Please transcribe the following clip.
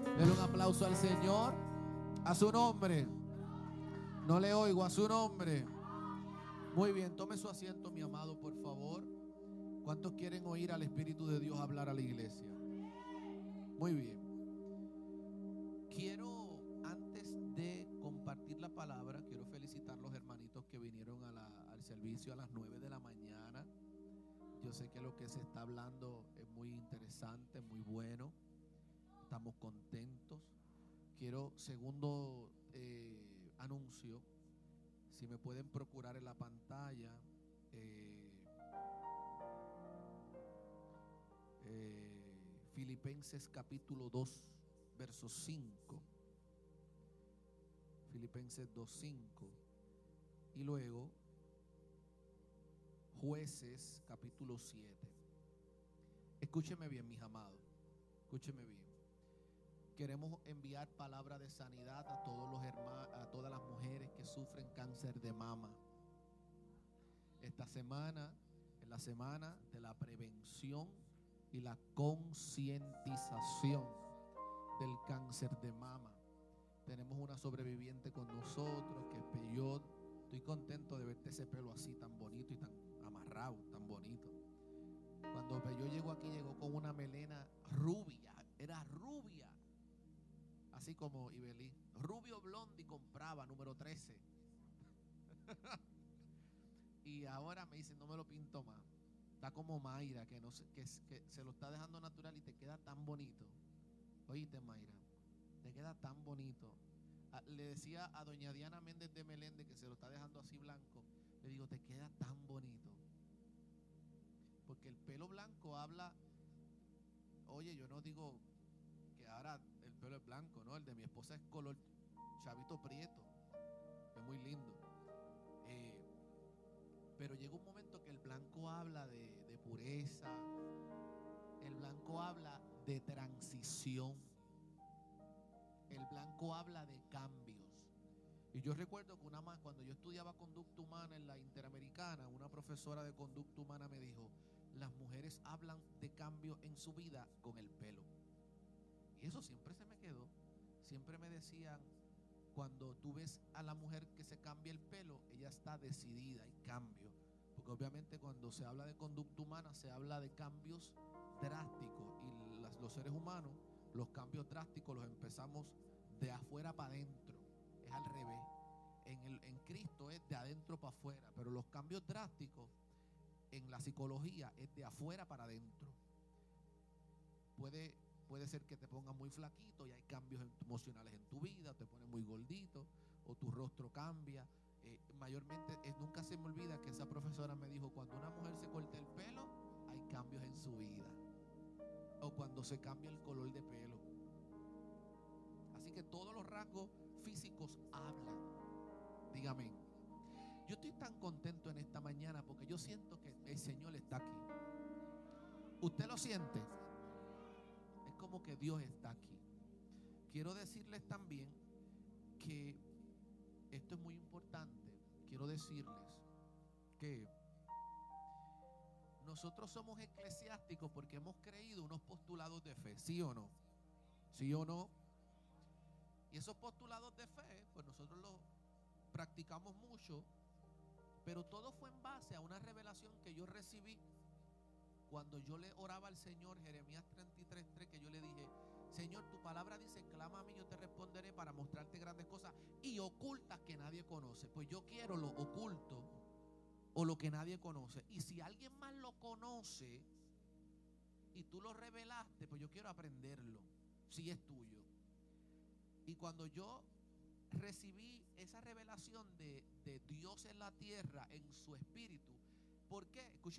Denle un aplauso al Señor. A su nombre. No le oigo, a su nombre. Muy bien, tome su asiento, mi amado, por favor. ¿Cuántos quieren oír al Espíritu de Dios hablar a la iglesia? Muy bien. Quiero, antes de compartir la palabra, quiero felicitar a los hermanitos que vinieron al servicio a las 9 de la mañana. Yo sé que lo que se está hablando es muy interesante, muy bueno. Estamos contentos. Quiero, segundo anuncio, si me pueden procurar en la pantalla Filipenses capítulo 2, verso 5. Filipenses 2:5. Y luego Jueces capítulo 7. Escúcheme bien, mis amados. Escúcheme bien. Queremos enviar palabra de sanidad a todos los hermanos, a todas las mujeres que sufren cáncer de mama. Esta semana es la semana de la prevención y la concientización del cáncer de mama. Tenemos una sobreviviente con nosotros que es Peyot. Estoy contento de verte ese pelo así tan bonito y tan amarrado, tan bonito. Cuando Peyot llegó aquí, llegó con una melena rubia, era rubia, así como Ibelí, rubio blondi compraba, número 13. Y ahora me dice, no me lo pinto más. Está como Mayra, que se lo está dejando natural y te queda tan bonito. Oíste, Mayra, te queda tan bonito. Le decía a doña Diana Méndez de Meléndez, que se lo está dejando así blanco, le digo, te queda tan bonito. Porque el pelo blanco habla. Oye, yo no digo que ahora el pelo es blanco, no, el de mi esposa es color chavito prieto, es muy lindo. Pero llega un momento que el blanco habla de pureza, el blanco habla de transición, el blanco habla de cambios. Y yo recuerdo que cuando yo estudiaba conducta humana en la Interamericana, una profesora de conducta humana me dijo, las mujeres hablan de cambios en su vida con el pelo. Y eso siempre se me quedó. Siempre me decían, cuando tú ves a la mujer que se cambia el pelo, ella está decidida y cambio. Porque obviamente cuando se habla de conducta humana se habla de cambios drásticos. Y los seres humanos, los cambios drásticos los empezamos de afuera para adentro. Es al revés. En Cristo es de adentro para afuera. Pero los cambios drásticos en la psicología es de afuera para adentro. Puede ser que te pongas muy flaquito y hay cambios emocionales en tu vida, te pones muy gordito o tu rostro cambia. Mayormente, nunca se me olvida que esa profesora me dijo, cuando una mujer se corta el pelo, hay cambios en su vida. O cuando se cambia el color de pelo. Así que todos los rasgos físicos hablan. Dígame. Yo estoy tan contento en esta mañana porque yo siento que el Señor está aquí. ¿Usted lo siente? Es como que Dios está aquí. Quiero decirles también que esto es muy importante. Quiero decirles que nosotros somos eclesiásticos porque hemos creído unos postulados de fe, ¿sí o no? ¿Sí o no? Y esos postulados de fe, pues nosotros los practicamos mucho, pero todo fue en base a una revelación que yo recibí cuando yo le oraba al Señor, Jeremías 33:3, que yo le dije, Señor, tu palabra dice, clama a mí, yo te responderé para mostrarte grandes cosas y ocultas que nadie conoce. Pues yo quiero lo oculto o lo que nadie conoce. Y si alguien más lo conoce y tú lo revelaste, pues yo quiero aprenderlo, si es tuyo. Y cuando yo recibí esa revelación de Dios en la tierra, en su espíritu, ¿por qué? Escuche